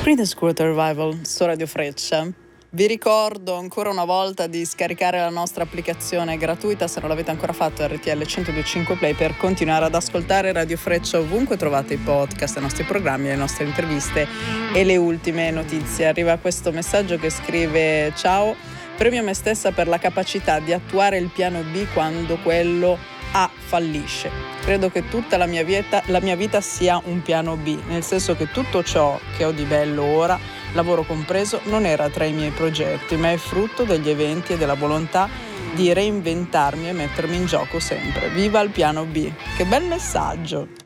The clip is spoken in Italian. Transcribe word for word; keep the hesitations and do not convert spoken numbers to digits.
Creedence Clearwater Revival su Radio Freccia. Vi ricordo ancora una volta di scaricare la nostra applicazione gratuita se non l'avete ancora fatto, R T L centodue e cinque Play, per continuare ad ascoltare Radio Freccia ovunque trovate i podcast, i nostri programmi, le nostre interviste e le ultime notizie. Arriva questo messaggio che scrive: ciao, premio me stessa per la capacità di attuare il piano B quando quello A fallisce. Credo che tutta la mia vita, la mia vita sia un piano B, nel senso che tutto ciò che ho di bello ora, lavoro compreso, non era tra i miei progetti, ma è frutto degli eventi e della volontà di reinventarmi e mettermi in gioco sempre. Viva il piano B! Che bel messaggio!